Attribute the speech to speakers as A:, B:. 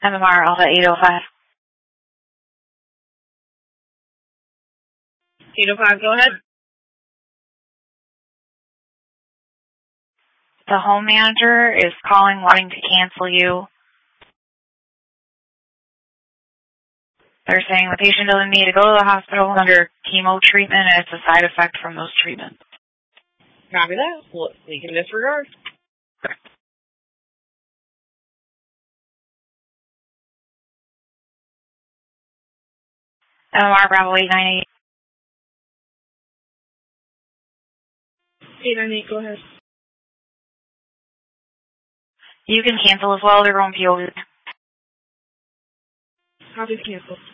A: MMR Alpha 805.
B: 805, go ahead.
A: The home manager is calling wanting to cancel you. They're saying the patient doesn't need to go to the hospital under chemo treatment and it's a side effect from those treatments.
B: Copy that. We can disregard.
A: MMR Bravo 898.
B: 898, go ahead.
A: You can cancel as well. There won't be over.
B: Copy cancel.